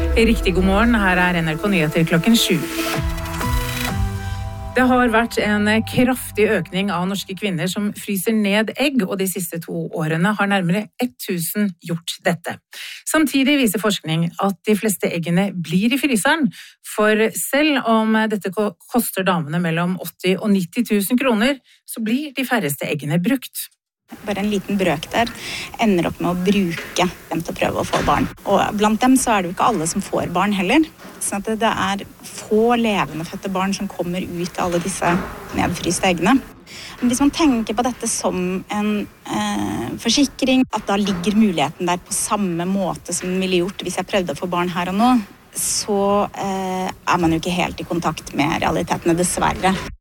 Riktig god morgen, her NRK Nyheter klokken 7. Det har vært en kraftig økning av norske kvinner som fryser ned egg, og de siste 2 årene har nærmere 1000 gjort dette. Samtidig viser forskning at de fleste eggene blir i fryseren, for selv om dette koster damene mellom 80 og 90 000 kroner, så blir de færreste eggene brukt. Bare en liten brøkdel ender opp med å bruke dem til å prøve å få barn. Og blant dem så det jo ikke alle som får barn heller. Så at det få levende fødte barn som kommer ut av alle disse nedfryste eggene. Men hvis man tenker på dette som en forsikring, at da ligger muligheten der på samme måte som den ville gjort hvis jeg prøvde å få barn her og nå, så man jo ikke helt i kontakt med realitetene, dessverre.